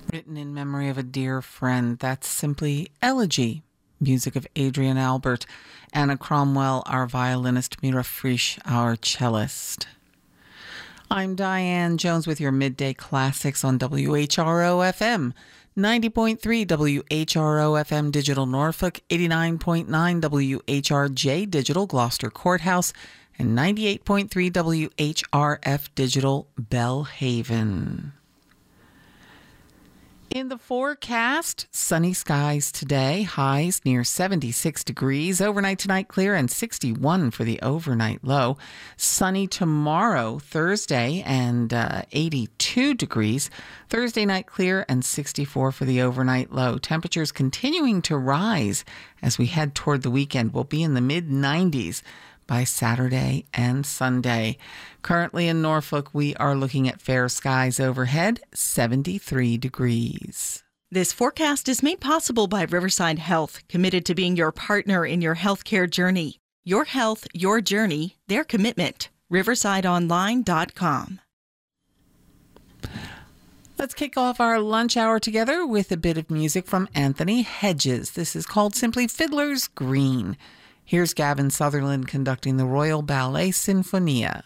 Written in memory of a dear friend. That's simply Elegy, music of Adrian Albert, Anna Cromwell, our violinist, Mira Frisch, our cellist. I'm Diane Jones with your Midday Classics on WHRO-FM, 90.3 WHRO-FM Digital Norfolk, 89.9 WHRJ Digital Gloucester Courthouse, and 98.3 WHRF Digital Bellhaven. In the forecast, sunny skies today, highs near 76 degrees. Overnight tonight clear and 61 for the overnight low. Sunny tomorrow, Thursday, and 82 degrees. Thursday night clear and 64 for the overnight low. Temperatures continuing to rise as we head toward the weekend. We'll be in the mid-90s by Saturday and Sunday. Currently in Norfolk, we are looking at fair skies overhead, 73 degrees. This forecast is made possible by Riverside Health, committed to being your partner in your healthcare journey. Your health, your journey, their commitment. riversideonline.com. Let's kick off our lunch hour together with a bit of music from Anthony Hedges. This is called simply Fiddler's Green. Here's Gavin Sutherland conducting the Royal Ballet Sinfonia.